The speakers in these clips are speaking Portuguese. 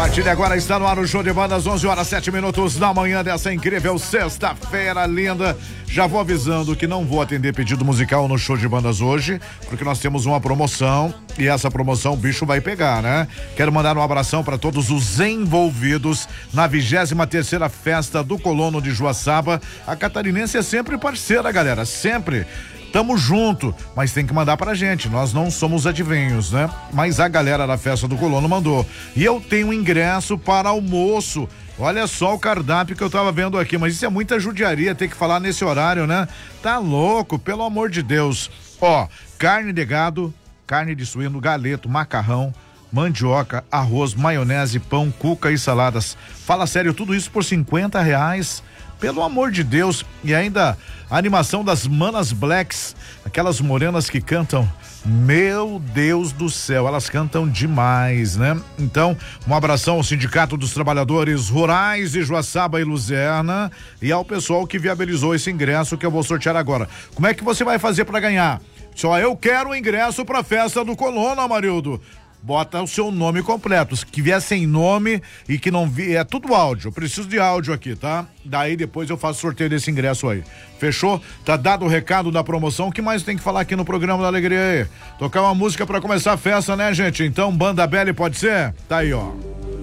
partir de agora está no ar o Show de Bandas, 11 horas 7 minutos da manhã dessa incrível sexta-feira linda. Já vou avisando que não vou atender pedido musical no Show de Bandas hoje, porque nós temos uma promoção e essa promoção o bicho vai pegar, né? Quero mandar um abração para todos os envolvidos na 23ª Festa do Colono de Joaçaba. A catarinense é sempre parceira, galera, sempre. Tamo junto, mas tem que mandar pra gente, nós não somos adivinhos, né? Mas a galera da Festa do Colono mandou. E eu tenho ingresso para almoço. Olha só o cardápio que eu tava vendo aqui, mas isso é muita judiaria ter que falar nesse horário, né? Tá louco, pelo amor de Deus. Ó, carne de gado, carne de suíno, galeto, macarrão, mandioca, arroz, maionese, pão, cuca e saladas. Fala sério, tudo isso por R$50. Pelo amor de Deus. E ainda a animação das Manas Blacks, aquelas morenas que cantam, meu Deus do céu, elas cantam demais, né? Então, um abração ao Sindicato dos Trabalhadores Rurais de Joaçaba e Luzerna e ao pessoal que viabilizou esse ingresso que eu vou sortear agora. Como é que você vai fazer para ganhar? Só eu quero o ingresso para a Festa do Colono, Amarildo. Bota o seu nome completo, se vier sem nome e que não vi, é tudo áudio, eu preciso de áudio aqui, tá? Daí depois eu faço sorteio desse ingresso aí, fechou? Tá dado o recado da promoção, o que mais tem que falar aqui no programa da Alegria aí? Tocar uma música pra começar a festa, né, gente? Então, Banda Belly pode ser? Tá aí, ó.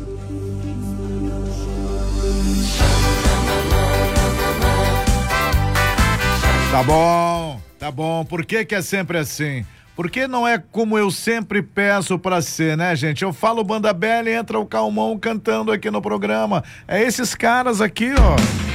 Tá bom, por que que é sempre assim? Porque não é como eu sempre peço pra ser, né, gente? Eu falo Banda Belly, entra o Calmon cantando aqui no programa. É esses caras aqui, ó.